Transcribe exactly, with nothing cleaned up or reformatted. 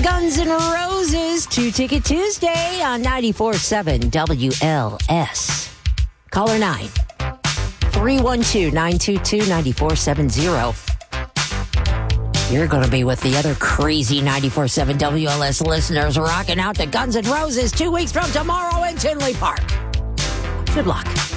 Guns N' Roses, Two-Ticket Tuesday on ninety-four point seven W L S. Caller nine, three one two, nine two two, nine four seven zero. You're going to be with the other crazy ninety-four point seven W L S listeners rocking out to Guns N' Roses two weeks from tomorrow in Tinley Park. Good luck.